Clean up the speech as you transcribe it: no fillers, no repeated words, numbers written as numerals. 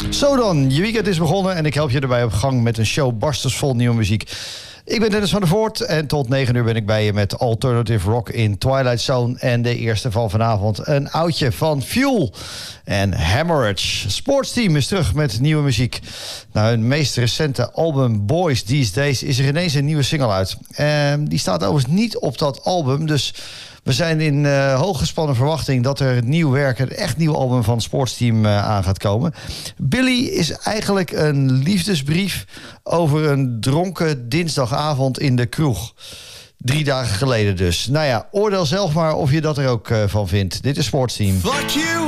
Zo dan, je weekend is begonnen en ik help je erbij op gang met een show barstensvol nieuwe muziek. Ik ben Dennis van der Voort en tot 9 uur ben ik bij je met Alternative Rock in Twilight Zone. En de eerste van vanavond, een oudje van Fuel en Hemorrhage. Sportsteam is terug met nieuwe muziek. Nou, hun meest recente album Boys These Days is er ineens een nieuwe single uit. Die staat overigens niet op dat album, dus we zijn in hooggespannen verwachting dat er nieuw werk, een echt nieuw album van Sportsteam aan gaat komen. Billy is eigenlijk een liefdesbrief over een dronken dinsdagavond in de kroeg. 3 dagen geleden dus. Nou ja, oordeel zelf maar of je dat er ook van vindt. Dit is Sportsteam. Fuck you